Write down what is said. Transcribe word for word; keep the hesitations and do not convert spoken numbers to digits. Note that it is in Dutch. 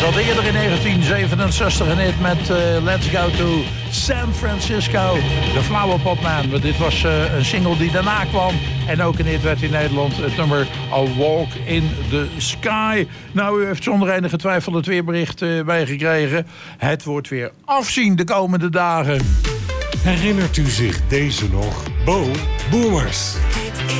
zat eerder in negentien zevenenzestig een hit met uh, Let's Go to San Francisco. De Flower Pot Man. Maar dit was uh, een single die daarna kwam. En ook een hit werd in Nederland het nummer A Walk in the Sky. Nou, u heeft zonder enige twijfel het weerbericht uh, bijgekregen. Het wordt weer afzien de komende dagen. Herinnert u zich deze nog? Bo Boomers.